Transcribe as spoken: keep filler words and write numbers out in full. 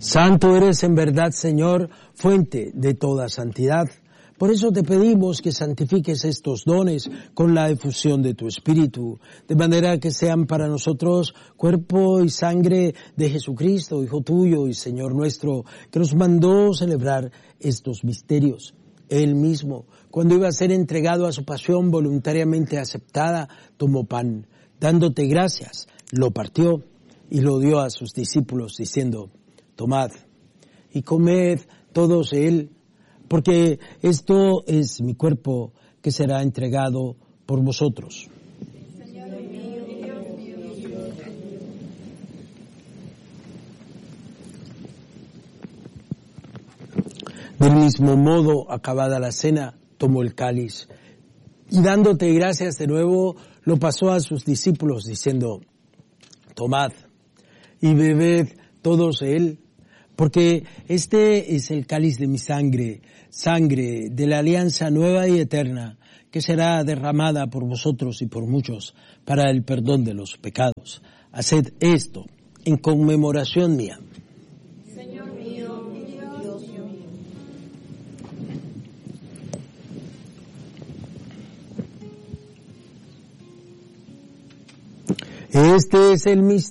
Santo eres en verdad, Señor, fuente de toda santidad. Por eso te pedimos que santifiques estos dones con la efusión de tu Espíritu, de manera que sean para nosotros cuerpo y sangre de Jesucristo, Hijo tuyo y Señor nuestro, que nos mandó celebrar estos misterios. Él mismo, cuando iba a ser entregado a su pasión voluntariamente aceptada, tomó pan, dándote gracias, lo partió y lo dio a sus discípulos, diciendo: tomad y comed todos de él, porque esto es mi cuerpo que será entregado por vosotros. Señor mío, Dios mío, Dios. Del mismo modo, acabada la cena, tomó el cáliz y dándote gracias de nuevo, lo pasó a sus discípulos, diciendo: tomad y bebed todos de él, porque este es el cáliz de mi sangre, sangre de la alianza nueva y eterna, que será derramada por vosotros y por muchos para el perdón de los pecados. Haced esto en conmemoración mía. Señor mío, Dios mío. Este es el misterio